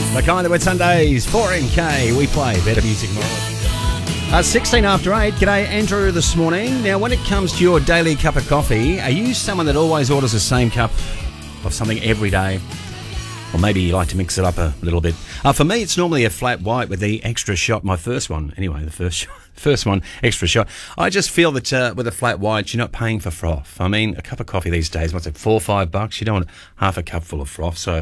The kind that with Sundays, 4MK, we play better music more. 16 after 8. G'day, Andrew, this morning. Now, when it comes to your daily cup of coffee, are you someone that always orders the same cup of something every day? Or maybe you like to mix it up a little bit. For me, it's normally a flat white with the extra shot. My first one, anyway, the first one, extra shot. I just feel that with a flat white, you're not paying for froth. I mean, a cup of coffee these days, what's it, $4 or $5? You don't want half a cup full of froth. So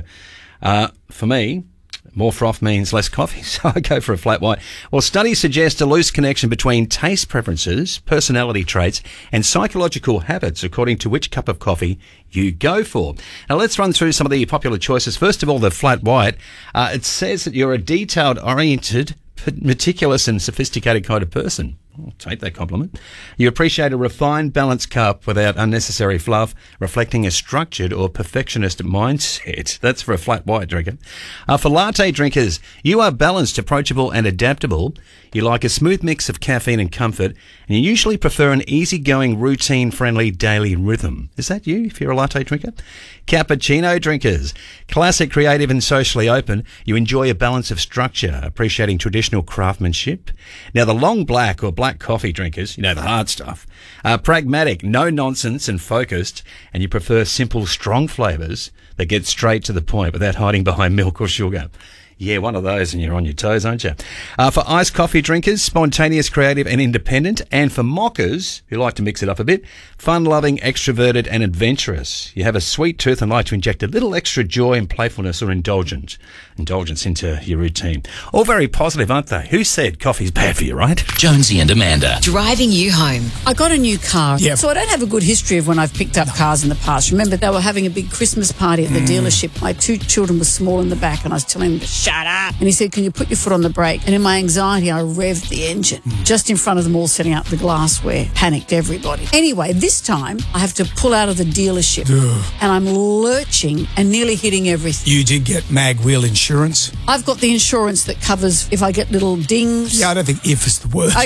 for me, more froth means less coffee, so I go for a flat white. Well, studies suggest a loose connection between taste preferences, personality traits, and psychological habits according to which cup of coffee you go for. Now, let's run through some of the popular choices. First of all, the flat white. It says that you're a detailed-oriented, meticulous and sophisticated kind of person. I'll take that compliment. You appreciate a refined, balanced cup without unnecessary fluff, reflecting a structured or perfectionist mindset. That's for a flat white drinker. For latte drinkers, you are balanced, approachable and adaptable. You like a smooth mix of caffeine and comfort, and you usually prefer an easygoing, routine-friendly daily rhythm. Is that you, if you're a latte drinker? Cappuccino drinkers, classic, creative and socially open. You enjoy a balance of structure, appreciating traditional craftsmanship. Now, the long black or black coffee drinkers, you know, the hard stuff, are pragmatic, no nonsense and focused, and you prefer simple, strong flavours that get straight to the point without hiding behind milk or sugar. Yeah, one of those and you're on your toes, aren't you? For iced coffee drinkers, spontaneous, creative and independent. And for mockers, who like to mix it up a bit, fun-loving, extroverted and adventurous. You have a sweet tooth and like to inject a little extra joy and playfulness or indulgence into your routine. All very positive, aren't they? Who said coffee's bad for you, right? Jonesy and Amanda. Driving you home. I got a new car, so I don't have a good history of when I've picked up cars in the past. Remember, they were having a big Christmas party at the dealership. My two children were small in the back and I was telling them to shut up. And he said, can you put your foot on the brake? And in my anxiety, I revved the engine just in front of them all, setting up the glassware. Panicked everybody. Anyway, this time I have to pull out of the dealership and I'm lurching and nearly hitting everything. You did get mag wheel insurance? I've got the insurance that covers if I get little dings. Yeah, I don't think if is the word.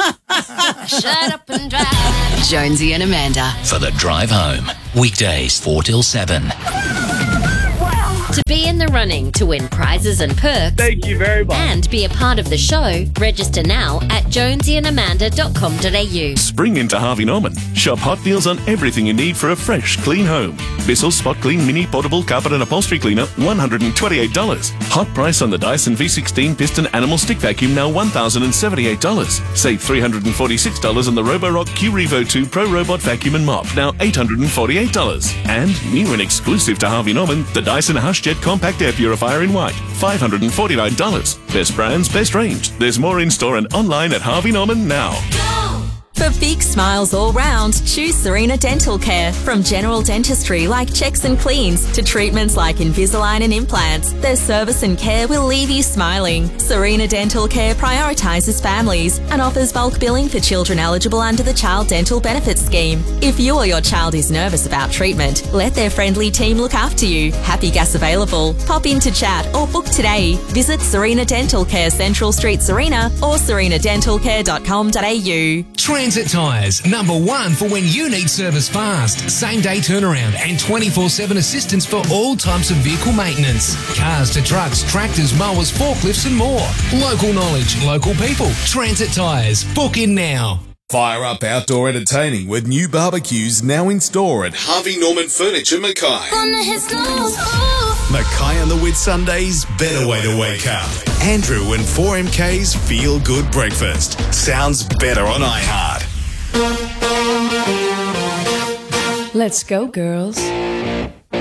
Shut up and drive. Jonesy and Amanda. For the drive home. Weekdays 4 till 7. To be in the running to win prizes and perks. Thank you very much. And be a part of the show, register now at jonesyandamanda.com.au. Spring into Harvey Norman. Shop hot deals on everything you need for a fresh, clean home. Bissell Spot Clean Mini Portable Carpet and Upholstery Cleaner, $128. Hot price on the Dyson V16 Piston Animal Stick Vacuum, now $1,078. Save $346 on the Roborock Q-Revo 2 Pro Robot Vacuum and Mop, now $848. And new and exclusive to Harvey Norman, the Dyson HushJet Compact Air Purifier in white, $549. Best brands, best range. There's more in store and online at Harvey Norman now. For big smiles all round, choose Serena Dental Care. From general dentistry like checks and cleans to treatments like Invisalign and implants, their service and care will leave you smiling. Serena Dental Care prioritises families and offers bulk billing for children eligible under the Child Dental Benefits Scheme. If you or your child is nervous about treatment, let their friendly team look after you. Happy gas available. Pop in to chat or book today. Visit Serena Dental Care, Central Street, Serena, or serenadentalcare.com.au. Transit Tyres, #1 for when you need service fast, same-day turnaround and 24/7 assistance for all types of vehicle maintenance. Cars to trucks, tractors, mowers, forklifts and more. Local knowledge, local people. Transit Tyres. Book in now. Fire up outdoor entertaining with new barbecues now in store at Harvey Norman Furniture Mackay. Mackay on the Whitsundays, better way to wake up. Andrew and 4MK's Feel Good Breakfast. Sounds better on iHeart. Let's go, girls.